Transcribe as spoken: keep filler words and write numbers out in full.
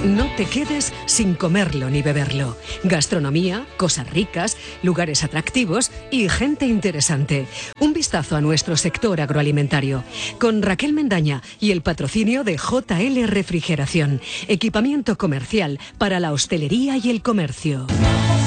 No te quedes sin comerlo ni beberlo. Gastronomía, cosas ricas, lugares atractivos y gente interesante. Un vistazo a nuestro sector agroalimentario. Con Raquel Mendaña y el patrocinio de J L Refrigeración. Equipamiento comercial para la hostelería y el comercio.